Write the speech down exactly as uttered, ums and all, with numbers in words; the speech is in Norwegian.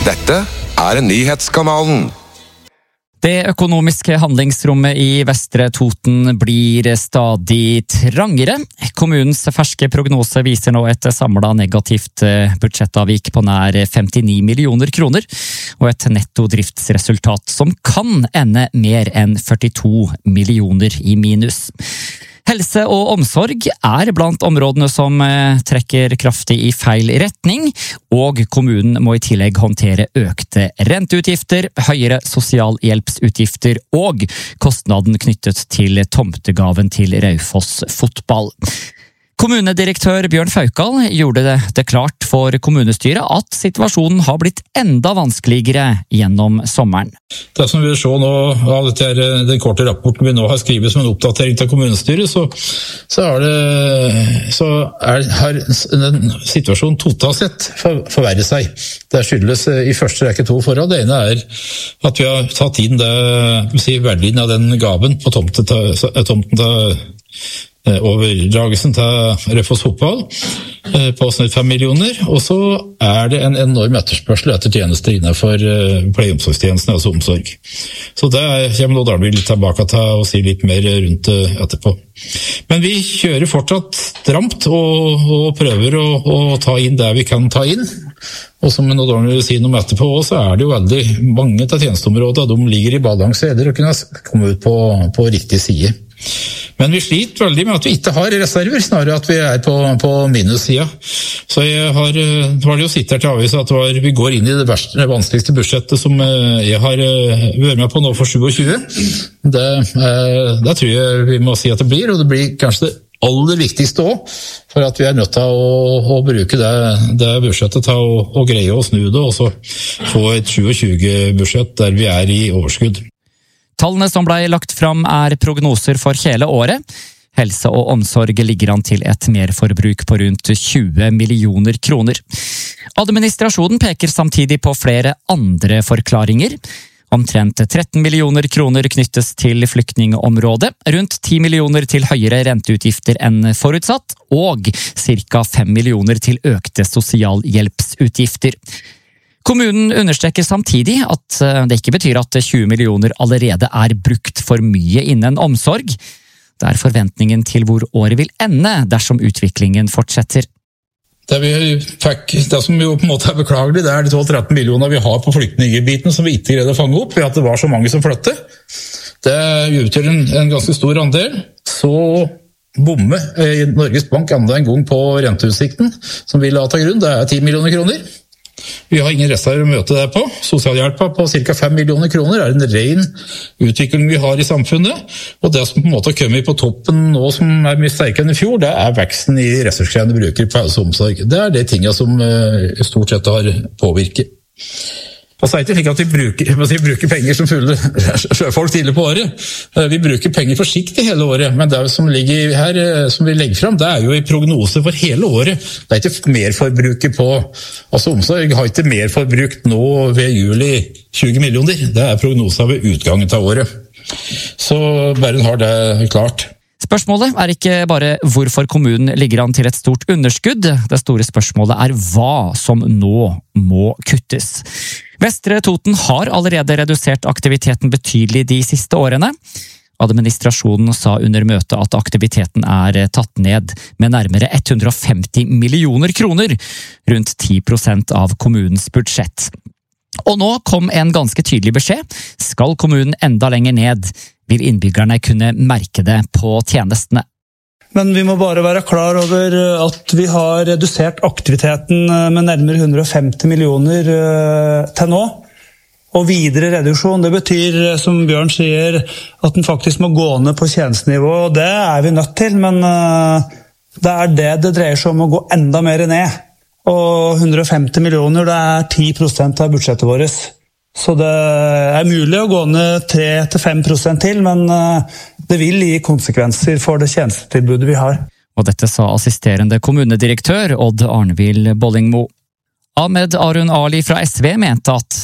Dette er Nyhetskanalen. Det økonomiske handlingsrommet i Vestre Toten blir stadig trangere. Kommunens ferske prognose viser nå et samlet negativt budsjettavvik på nær femtini millioner kroner, og et netto driftsresultat som kan ende mer enn førtito millioner i minus. Helse og omsorg er blant områdene som trekker kraftig i feil retning, og kommunen må i tillegg håndtere økte renteutgifter, høyere sosialhjelpsutgifter og kostnaden knyttet til tomtegaven til Raufoss fotball. Kommunedirektør Bjørn Faukal gjorde det, det klart for kommunestyret at situasjonen har blitt enda vanskeligere gjennom sommeren. Det som vi vil se nå av dette er den korte rapporten vi nå har skrivet som en oppdatering til kommunestyret, så, så er det så er, har den situasjonen totalt sett for, forverret seg. Det skyldes i første rekke to forhold. Det ene er at vi har tatt inn det, si, verdien av den gaven på tomten til, tomten til overdragelsen til Raufoss fotball på snitt fem millioner, og så er det en enorm etterspørsel etter tjenester innenfor pleie- og omsorgstjenestene, altså omsorg. Så det kommer nå Darby litt tilbake til å si litt mer rundt etterpå. Men vi kjører fortsatt stramt og, og prøver å, å ta inn det vi kan ta inn. Og som Darby vil si noe etterpå, så er det jo veldig mange av tjenesteområdene, de ligger i balanse eller å kunne komme ut på, på riktig side. Men vi sliter veldig med at vi ikke har reserver, snarere at vi er på, på minussida. Så jeg har, det var det jo sitt her til avvis at var, vi går inn i det, verste, det vanskeligste budsjettet som jeg har vært med på nå for tjue. Det, det tror jeg vi må si at det blir, og det blir kanskje det aller viktigste også, for at vi er nødt til å, å bruke det, det budsjettet til å, å greie å snu det, og så få et tjue-budsjett der vi er i overskudd. Tallene som ble lagt fram er prognoser for hele året. Helse og omsorg ligger an til et merforbruk på rundt tjue millioner kroner. Administrasjonen peker samtidig på flere andre forklaringer. Omtrent tretten millioner kroner knyttes til flyktningområdet, rundt ti millioner til høyere renteutgifter enn forutsatt, og ca fem millioner til økte sosialhjelpsutgifter. Kommunen understreker samtidig at det ikke betyr at tjue millioner allerede er brukt for mye innen omsorg. Det er forventningen til hvor året vil ende dersom utviklingen fortsetter. Det, vi fikk, det som jo på en måte er beklagelig, det er de tolv til tretten millioner vi har på flyktningbiten som vi ikke greide å fange opp ved at det var så mange som flyttet. Det utgjør en, en ganske stor andel. Så bomme i Norges Bank enda en gang på renteutsikten som vi la til grunn, det er ti millioner kroner. Vi har ingen reserver å møte det på. Sosialhjelpa på ca fem millioner kroner er en ren utvikling vi har i samfunnet, og det som på en måte har kommet på toppen nå som er mye sterkere enn i fjor, det er veksten i ressurskrevende brukere på helse og omsorg. Det er de tingene som stort sett har påvirket. Og så er det ikke slik at vi bruker, si, bruker penger som fulle sjøfolk tidlig på året. Vi bruker penger forsiktig hele året, men det som ligger her, som vi legger frem, det er jo i prognose for hele året. Det er ikke merforbruket på, altså omsorg har ikke merforbrukt nå ved juli tjue millioner. Det er prognoser ved utgangen av året. Så bare har det klart. Spørsmålet er ikke bare hvorfor kommunen ligger an til et stort underskudd. Det store spørsmålet er hva som nå må kuttes. Vestre Toten har allerede redusert aktiviteten betydelig de siste årene. Administrasjonen sa under møtet at aktiviteten er tatt ned med nærmere hundre og femti millioner kroner, rundt ti prosent av kommunens budsjett. Og nå kom en ganske tydelig beskjed. Skal kommunen enda lenger ned, vil innbyggerne kunne merke det på tjenestene. Men vi må bare være klar over at vi har redusert aktiviteten med nærmere hundre og femti millioner til nå. Og videre reduksjon, det betyr, som Bjørn sier, at den faktisk må gå ned på tjenestenivå. Og det er vi nødt til, men det er det det dreier seg om å gå enda mer ned. Og hundre og femti millioner, det er ti prosent av budsjettet vårt. Så det er mulig å gå ned tre til fem prosent til, men det vil gi konsekvenser for det tjenestetilbudet vi har. Og dette sa assisterende kommunedirektør Odd Arnvild Bollingmo. Ahmed Arun Ali fra S V mente at